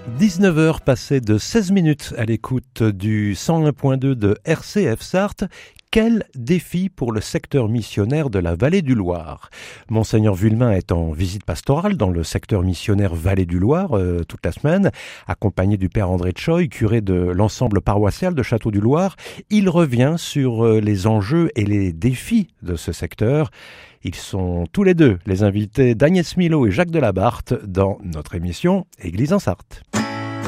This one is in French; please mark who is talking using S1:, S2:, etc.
S1: 19h passées de 16 minutes à l'écoute du 101.2 de RCF Sarthe. Quel défi pour le secteur missionnaire de la Vallée du Loir. Monseigneur Vuillemin est en visite pastorale dans le secteur missionnaire Vallée du Loir toute la semaine, accompagné du Père André Tchoy, curé de l'ensemble paroissial de Château du Loir. Il revient sur les enjeux et les défis de ce secteur. Ils sont tous les deux les invités d'Agnès Milot et Jacques Delabarthe dans notre émission Église en Sarthe.